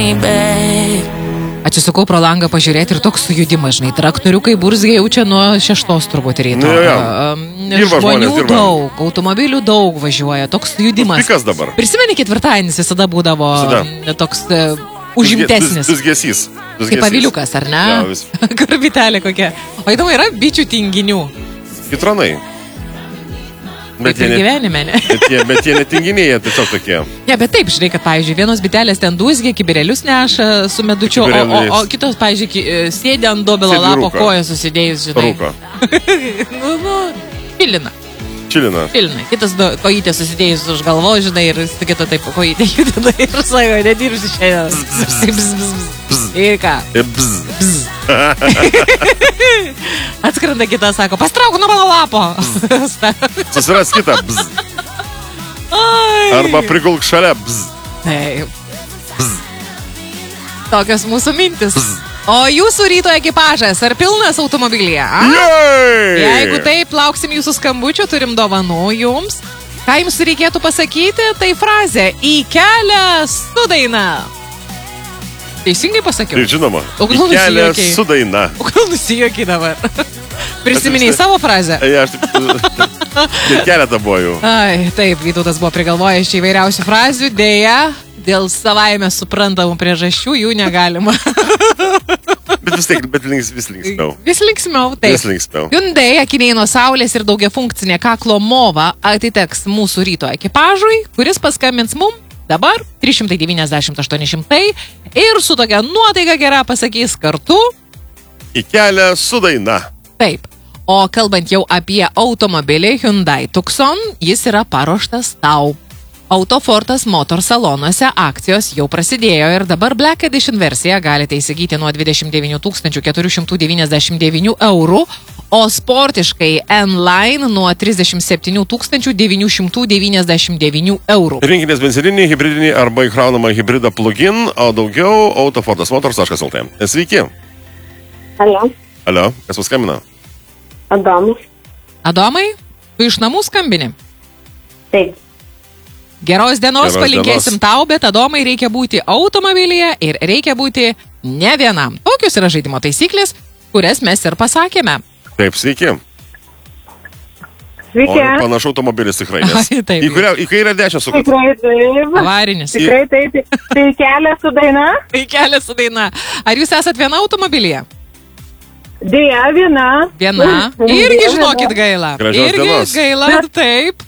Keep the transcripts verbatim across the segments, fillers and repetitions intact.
Atsisukau pro langą pažiūrėti ir toks sujudimas, žinai, traktoriukai burzgiai jaučia nuo šeštos turbūt ryto. Nu, jo, jo. Dirba Žmonių žmonės, dirba. daug, automobilių daug važiuoja, toks sujudimas. Pikas dabar. Prisimeni, ketvirtadienis visada būdavo Visada. toks uh, užimtesnis. Dusgesys. Kaip aviliukas, ar ne? Ja, vis. Kur bitelė kokia. O įdomu, yra bičių tinginių. Kitronai. Bet Kaip ir jie, ne, gyvenime, ne? bet, jie, bet jie netinginiai, jie tiesiog tokie. Ne, bet taip, žinai, kad, pavyzdžiui, vienos bitelės ten dūzgia, kibirėlius neša su medučiu, o, o, o kitos, pavyzdžiui, ki- sėdi ant dobilo Sėdi lapo rūko. koją susidėjus, žinai. Rūko. nu, nu, pilina, Čilina. pilina. Kitas do- kojytė susidėjus už galvo, žinai, ir su kito taip kojytė judina ir sako, nedirbsi šiandien. Bzz, bzz, bzz, bzz. Ir ką? Ir bzz. Atskrenda kita, sako, pastrauk nuo mano lapo. Susiras kitą. Bzz. Ai. Arba prigulk šalia. Bzz. Taip. Tokios mūsų mintis. O jūsų ryto ekipažas, ar pilnas automobilyje? A? Jej! Jeigu taip, lauksim jūsų skambučio, turim dovanų jums. Ką jums reikėtų pasakyti, tai frazė į kelią su daina. Teisingai pasakiau? Tai žinoma. O kodėl Į kelią nusijuokei? su daina. O gal nusijuokiai dabar? Prisiminiai savo frazę? Ei, aš taip... Ir keletą buvo jau. Ai, taip, Vytautas buvo prigalvojęs čia įvairiausių frazių, dėja, dėl savaime suprantamų priežasčių jų negalima. Bet vis tiek, bet links, vis linksmiau. Vis linksmiau, taip. Vis linksmiau. Hyundai akiniai nuo saulės ir daugiafunkcinė kaklo mova atiteks mūsų ryto ekipažui, kuris paskambins mum dabar trys šimtai devyniasdešimt aštuoni šimtai ir su tokia nuotaika gera pasakys kartu. Į kelią su daina. Taip. O kalbant jau apie automobilį Hyundai Tucson, jis yra paruoštas tau. Autofortas Motor salonuose akcijos jau prasidėjo ir dabar Black Edition versiją galite įsigyti nuo dvidešimt devynių tūkstančių keturių šimtų devyniasdešimt devynių eurų, o sportiškai N-Line nuo trisdešimt septynių tūkstančių devynių šimtų devyniasdešimt devynių eurų. Rinkitės benzininį, hibridinį arba įkraunamą hibridą plug-in, o daugiau autofortas motors taškas el tė. Sveiki. Alio, Alio, kas paskambina? Adomas. Adomai, tu iš namų skambini? Taip. Geros dienos, Geros palinkėsim dienos. tau, bet Adomai reikia būti automobilyje ir reikia būti ne vienam. Tokios yra žaidimo taisyklės, kurias mes ir pasakėme. Taip, sveiki. Sveiki. O panašu automobilis tikrai. Nes Ai, taip. Į kurią, į kairę dešinę sukat. Tikrai taip. Avarinis. Tikrai taip. Tai kelias su daina. Tai kelias su daina. Ar jūs esat viena automobilyje? Dėja, viena. Viena. Irgi žinokit gaila. Gražios Irgi dienos. gaila, taip.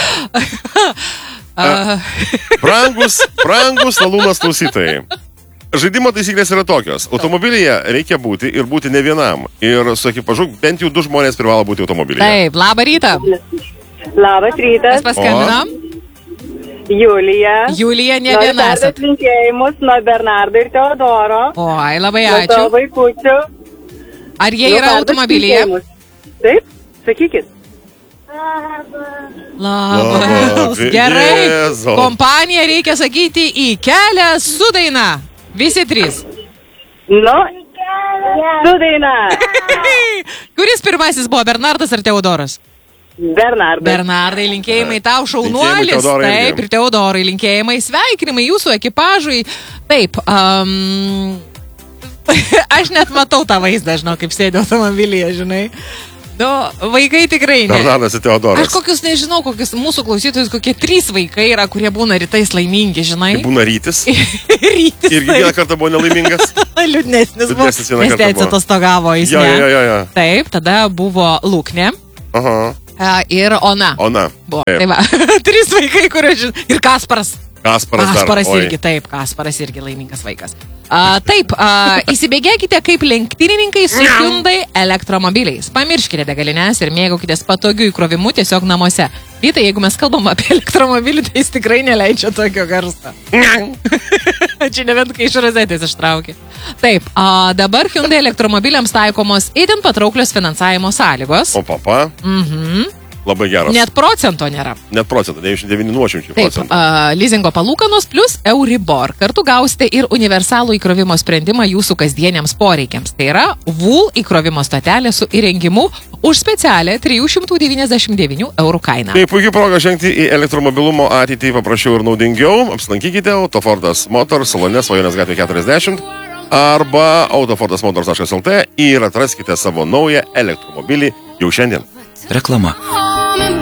A, Brangus, brangus Lalūnas klausytojai. Žaidimo taisyklės yra tokios. Automobilyje reikia būti ir būti ne vienam. Ir su ekipažu bent jau du žmonės privalo būti automobilyje. Taip, labą rytą. Labas Mes rytas. paskambinam. Julija. Julija ne Noriu viena esat. perduoti linkėjimus nuo Bernardo ir Teodoro. Oi, labai Nuo ačiū. savo vaikučių. Ar jie Noriu yra perduoti automobilyje? linkėjimus. Taip, sakykit. Labas. Labas. Gerai. Jėzau. Kompaniją reikia sakyti į kelią su daina. Visi trys. Nu, su daina. Kuris pirmasis buvo, Bernardas ar Teodoras? Bernardas. Bernardai, linkėjimai tau, šaunuolis. Linkėjimai Teodorai irgi. Taip, ir Teodorai, linkėjimai, sveikinimai jūsų ekipažui. Taip, um, aš net matau tą vaizdą, žinau, kaip sėdė automobilyje, žinai. Nu, vaikai tikrai ne. Bernardas ir Aš Teodoras. kokius nežinau, kokius mūsų klausytojus, kokie trys vaikai yra, kurie būna rytais laimingi, žinai. Kai būna rytis. Rytis. Irgi vieną kartą buvo nelaimingas. Liūdnesnis buvo. Liūdnesnis vieną Nes kartą tėtis buvo. atostogavo, jis Jo, ne. jo, jo, jo. Taip, tada buvo Luknė Aha. a, ir Ona. Ona. Buvo. Taip. Tai va, trys vaikai, kurie žinai. Ir Kasparas. Kasparas dar. Kasparas Oi. irgi, taip, Kasparas irgi laimingas vaikas. A, taip, a, įsibėgėkite kaip lenktynininkai su Hyundai elektromobiliais. Pamirškite degalinės ir mėgaukitės patogių įkrovimu tiesiog namuose. Vytai, jeigu mes kalbam apie elektromobilį, tai jis tikrai neleidžia tokio garso. Čia ne vien kai iš rozetės ištraukė. Taip, a, dabar Hyundai elektromobiliams taikomos itin patrauklios finansavimo sąlygos. O papa. Mhm. Labai geras. Net procento nėra. Net procentą, devyniasdešimt devyni nuošimčiai Taip, procentų. a, lizingo palūkanos plus Euribor. Kartu gausite ir universalų įkrovimo sprendimą jūsų kasdieniams poreikiams. Tai yra Wool įkrovimo stotelė su įrengimu už specialią trijų šimtų devyniasdešimt devynių eurų kainą. Tai puikiai proga žengti į elektromobilumo ateitį paprasčiau ir naudingiau. Apsilankykite Autofordas Motors salone Svajonės gatvė keturiasdešimt arba autofordas motors taškas lt ir atraskite savo naują elektromobilį jau šiandien. Reklama.